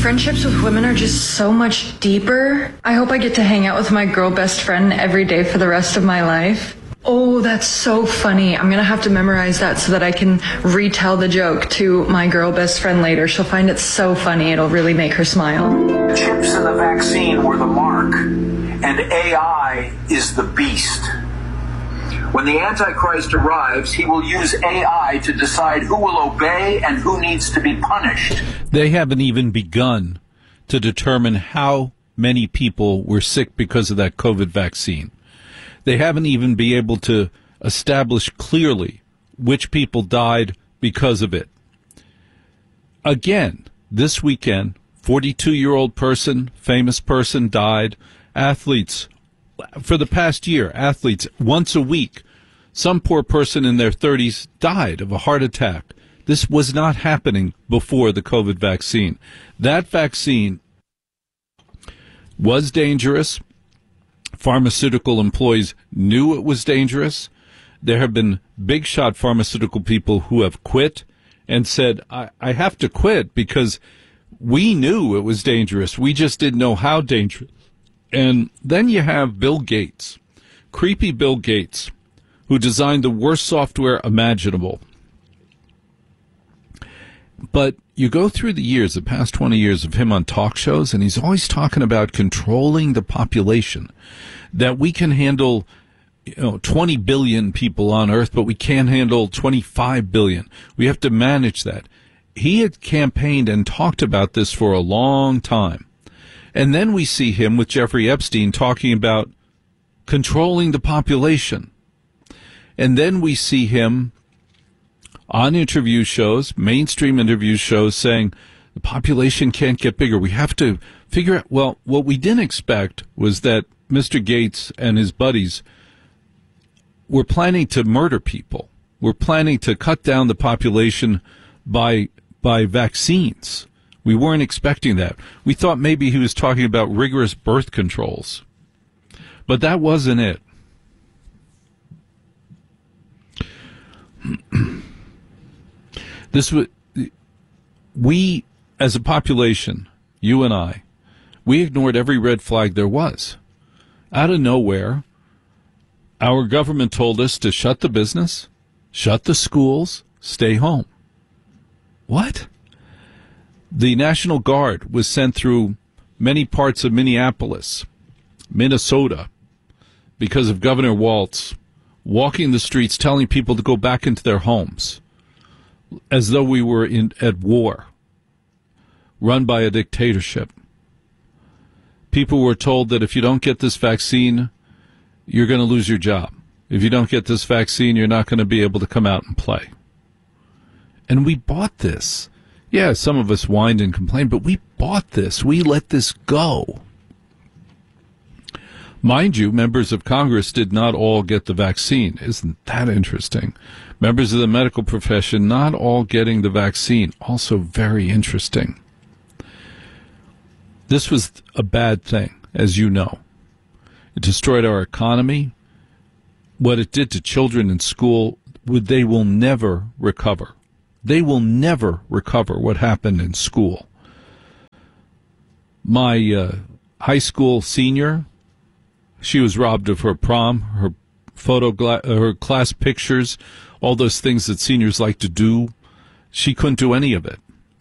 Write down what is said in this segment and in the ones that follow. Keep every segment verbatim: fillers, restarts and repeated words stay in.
Friendships with women are just so much deeper. I hope I get to hang out with my girl best friend every day for the rest of my life. Oh, that's so funny. I'm going to have to memorize that so that I can retell the joke to my girl best friend later. She'll find it so funny. It'll really make her smile. Chips in the vaccine were the mark, and A I is the beast. When the Antichrist arrives, he will use A I to decide who will obey and who needs to be punished. They haven't even begun to determine how many people were sick because of that COVID vaccine. They haven't even been able to establish clearly which people died because of it. Again, this weekend, forty-two-year-old person, famous person, died. Athletes, for the past year, athletes, once a week, some poor person in their thirties died of a heart attack. This was not happening before the COVID vaccine. That vaccine was dangerous. Pharmaceutical employees knew it was dangerous. There have been big shot pharmaceutical people who have quit and said, I, I have to quit because we knew it was dangerous. We just didn't know how dangerous. And then you have Bill Gates, creepy Bill Gates, who designed the worst software imaginable. But you go through the years, the past twenty years of him on talk shows, and he's always talking about controlling the population, that we can handle, you know, twenty billion people on Earth, but we can't handle twenty-five billion. We have to manage that. He had campaigned and talked about this for a long time. And then we see him with Jeffrey Epstein talking about controlling the population. And then we see him on interview shows, mainstream interview shows, saying the population can't get bigger. We have to figure out, well, what we didn't expect was that Mister Gates and his buddies were planning to murder people. We're planning to cut down the population by by vaccines. We weren't expecting that. We thought maybe he was talking about rigorous birth controls. But that wasn't it. This was, we, as a population, you and I, we ignored every red flag there was. Out of nowhere, our government told us to shut the business, shut the schools, stay home. What? The National Guard was sent through many parts of Minneapolis, Minnesota, because of Governor Walz walking the streets telling people to go back into their homes, as though we were in at war, run by a dictatorship. People were told that if you don't get this vaccine, you're going to lose your job. If you don't get this vaccine, you're not going to be able to come out and play. And we bought this. Yeah, some of us whined and complained, but we bought this. We let this go. Mind you, members of Congress did not all get the vaccine. Isn't that interesting? Members of the medical profession not all getting the vaccine. Also very interesting. This was a bad thing, as you know. It destroyed our economy. What it did to children in school, they will never recover. They will never recover what happened in school. My uh, high school senior, she was robbed of her prom, her photo, gla- her class pictures, all those things that seniors like to do. She couldn't do any of it.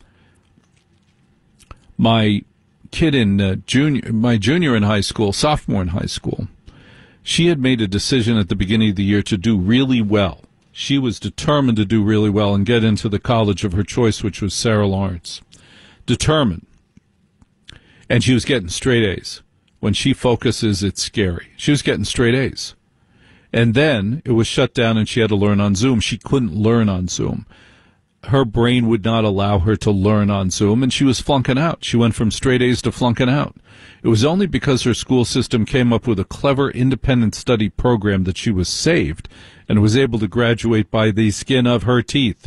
My kid in uh, junior, my junior in high school, sophomore in high school, she had made a decision at the beginning of the year to do really well. She was determined to do really well and get into the college of her choice, which was Sarah Lawrence. Determined. And she was getting straight A's. When she focuses, it's scary. She was getting straight A's. And then it was shut down and she had to learn on Zoom. She couldn't learn on Zoom. Her brain would not allow her to learn on Zoom, and she was flunking out. She went from straight A's to flunking out. It was only because her school system came up with a clever independent study program that she was saved and was able to graduate by the skin of her teeth.